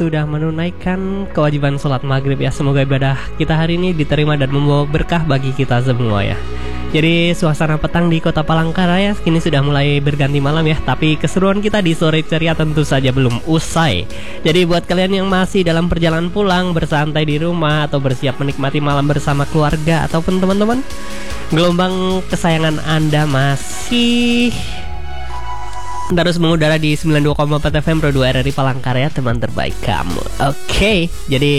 sudah menunaikan kewajiban sholat maghrib ya. Semoga ibadah kita hari ini diterima dan membawa berkah bagi kita semua ya. Jadi suasana petang di Kota Palangkaraya kini sudah mulai berganti malam ya. Tapi keseruan kita di sore ceria tentu saja belum usai. Jadi buat kalian yang masih dalam perjalanan pulang, bersantai di rumah, atau bersiap menikmati malam bersama keluarga ataupun teman-teman, gelombang kesayangan Anda masih terus mengudara di 92,4 FM Pro 2 RRI Palangkaraya, teman terbaik kamu. Oke, jadi